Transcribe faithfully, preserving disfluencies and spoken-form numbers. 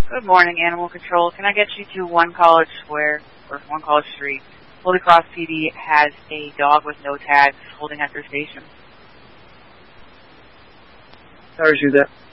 Good morning, Animal Control. Can I get you to One College Square, or One College Street? Holy Cross P D has a dog with no tags holding at their station. Sorry, shoot that.